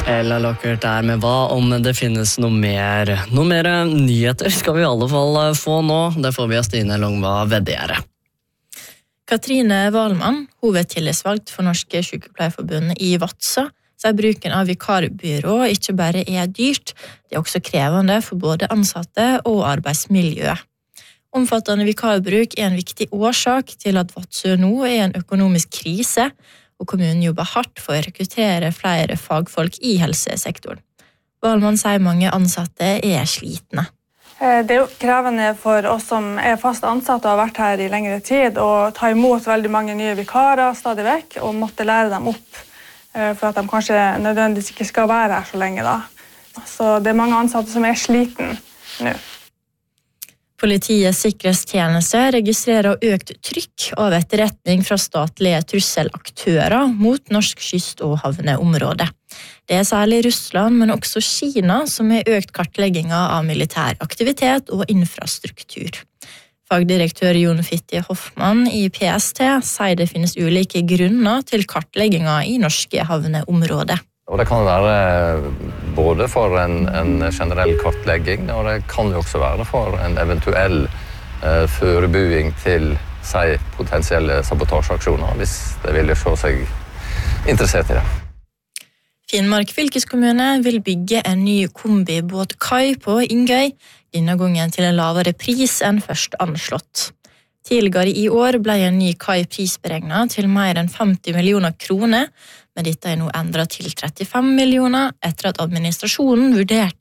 Eller lukkert der med hva om det finnes noe mer. Noe mer nyheter skal vi i alle fall få nå. Det får vi av Stine Longva Vedere. Katrine Wahlmann, hovedtillitsvalgt for Norske Sykepleierforbund i Vadsø, sier bruken av vikarbyrå ikke bare dyrt, det også krevende for både ansatte og arbeidsmiljøet. Omfattende vikarbruk en viktig årsak til at Vadsø nå en økonomisk krise, og kommunen jobber hardt for å rekruttere flere fagfolk i helsesektoren. Wahlmann sier mange ansatte slitne. Det jo krevende for oss som fast ansatte og har vært her i lengre tid, å ta imot veldig mange nye vikarer stadig vekk, og måtte lære dem opp for at de kanskje nødvendigvis ikke skal være her så lenge da. Så det mange ansatte som sliten nå. Politiets sikkerhetstjeneste registrerer økt trykk av etterretning fra statlige trusselaktører mot norsk kyst- og havneområde. Det særlig Russland, men også Kina, som økt kartlegginga av militær aktivitet og infrastruktur. Fagdirektør Jon Fitti Hoffmann i PST sier det finnes ulike grunner til kartlegginga i norske havneområder. Og det kan være både for en generell kartlegging, og det kan jo også være for en eventuell forebygging til potensielle sabotasjeaksjoner, hvis det vil se seg interessert i det. Finnmark fylkeskommune vil bygge en ny kombibåtkai på Ingøy, denne gangen til en lavere pris enn først anslått. Tidligere i år ble en ny kai prisberegnet til mer enn 50 millioner kroner, men dette nå endret til 35 millioner etter at administrasjonen vurderte